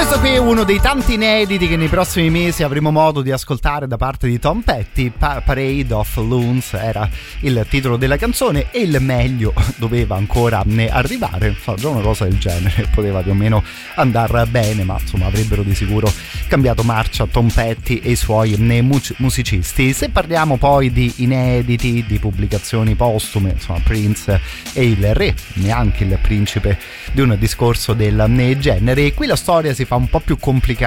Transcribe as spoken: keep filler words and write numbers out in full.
Questo qui è uno dei tanti inediti che nei prossimi mesi avremo modo di ascoltare da parte di Tom Petty. Pa- Parade of Loons era il titolo della canzone e il meglio doveva ancora ne arrivare. Insomma, già una cosa del genere poteva più o meno andare bene, ma insomma avrebbero di sicuro cambiato marcia Tom Petty e i suoi musicisti. Se parliamo poi di inediti, di pubblicazioni postume, insomma Prince e il re, neanche il principe di un discorso del genere. E qui la storia si fa un po' più complicata